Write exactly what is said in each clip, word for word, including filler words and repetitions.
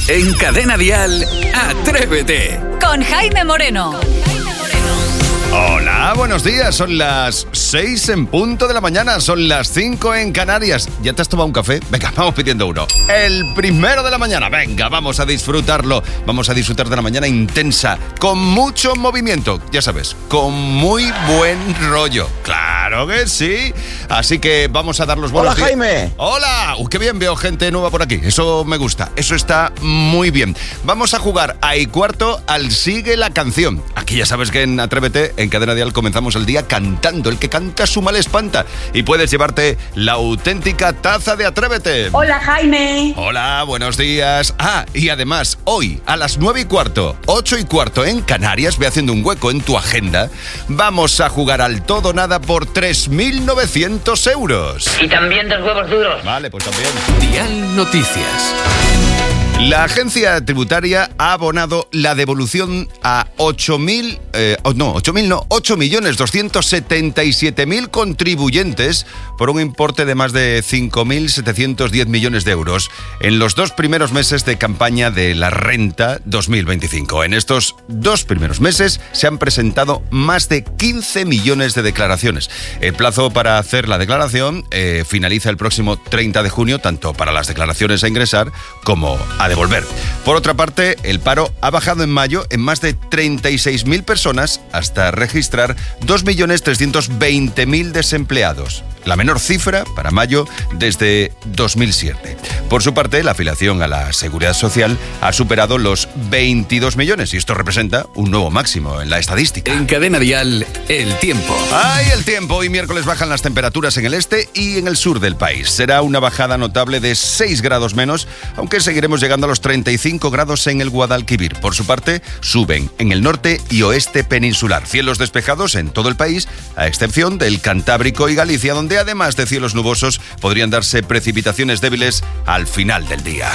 En Cadena Dial, Atrévete. Con Jaime Moreno. Hola, buenos días. Son las seis en punto de la mañana. Son las cinco en Canarias. ¿Ya te has tomado un café? Venga, vamos pidiendo uno. El primero de la mañana. Venga, vamos a disfrutarlo. Vamos a disfrutar de la mañana intensa, con mucho movimiento. Ya sabes, con muy buen rollo. Claro que sí. Así que vamos a dar los buenos días. Hola, Jaime. Hola. Uh, qué bien, veo gente nueva por aquí. Eso me gusta. Eso está muy bien. Vamos a jugar a y cuarto al Sigue la Canción. Aquí ya sabes que en Atrévete, en Cadena Dial, comenzamos el día cantando. El que canta su mal espanta. Y puedes llevarte la auténtica taza de Atrévete. Hola, Jaime. Hola, buenos días. Ah, y además, hoy a las nueve y cuarto, ocho y cuarto en Canarias, ve haciendo un hueco en tu agenda, vamos a jugar al todo nada por tres mil novecientos euros. Y también dos huevos duros. Vale, pues también. Dial Noticias. La agencia tributaria ha abonado la devolución a ocho mil, eh, no, ocho mil no, ocho millones doscientos setenta y siete mil contribuyentes por un importe de más de cinco mil setecientos diez millones de euros en los dos primeros meses de campaña de la renta dos mil veinticinco. En estos dos primeros meses se han presentado más de quince millones de declaraciones. El plazo para hacer la declaración eh, finaliza el próximo treinta de junio, tanto para las declaraciones a ingresar como a devolver. Por otra parte, el paro ha bajado en mayo en más de treinta y seis mil personas hasta registrar dos millones trescientos veinte mil desempleados, la menor cifra para mayo desde dos mil siete. Por su parte, la afiliación a la Seguridad Social ha superado los veintidós millones y esto representa un nuevo máximo en la estadística. En Cadena Dial, el tiempo. ¡Ay, el tiempo! Hoy miércoles bajan las temperaturas en el este y en el sur del país. Será una bajada notable de seis grados menos, aunque seguiremos llegando a los treinta y cinco grados en el Guadalquivir. Por su parte, suben en el norte y oeste peninsular. Cielos despejados en todo el país, a excepción del Cantábrico y Galicia, donde además de cielos nubosos podrían darse precipitaciones débiles al final del día.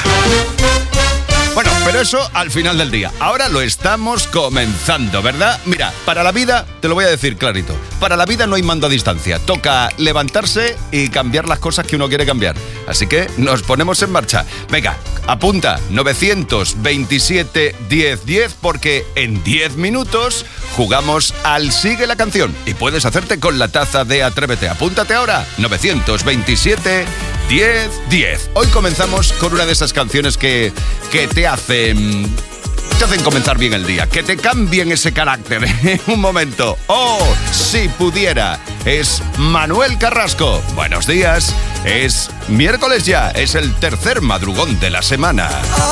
Bueno, pero eso al final del día. Ahora lo estamos comenzando, ¿verdad? Mira, para la vida, te lo voy a decir clarito, para la vida no hay mando a distancia. Toca levantarse y cambiar las cosas que uno quiere cambiar. Así que nos ponemos en marcha. Venga, apunta, nueve veintisiete diez diez, porque en diez minutos jugamos al Sigue la Canción y puedes hacerte con la taza de Atrévete. Apúntate ahora, nueve veintisiete diez diez. Hoy comenzamos con una de esas canciones que, que te hacen... te hacen comenzar bien el día, que te cambien ese carácter. Un momento. ¡Oh, si pudiera! Es Manuel Carrasco. Buenos días. Es miércoles ya, es el tercer madrugón de la semana.